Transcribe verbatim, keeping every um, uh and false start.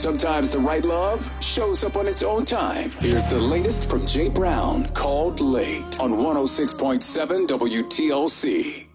Sometimes the right love shows up on its own time. Here's the latest from Jay Brown, Called Late, on one oh six point seven W T O C.